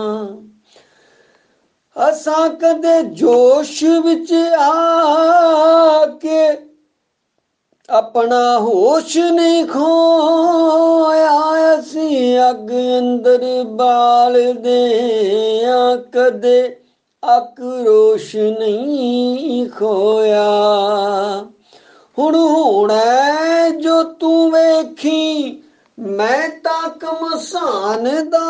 ਅਸਾਂ ਕਦੇ ਜੋਸ਼ ਵਿੱਚ ਆ ਕੇ ਆਪਣਾ ਹੋਸ਼ ਨਹੀਂ ਖੋਇਆ। ਅਸੀਂ ਅੱਗ ਅੰਦਰ ਬਾਲਦੇ ਆਂ, ਕਦੇ ਆਕਰੋਸ਼ ਨਹੀਂ ਖੋਇਆ। ਹੁਣ ਹੋਣਾ ਜੋ ਤੂੰ ਵੇਖੀ, ਮੈਂ ਤਾਂ ਘਮਸਾਨ ਦਾ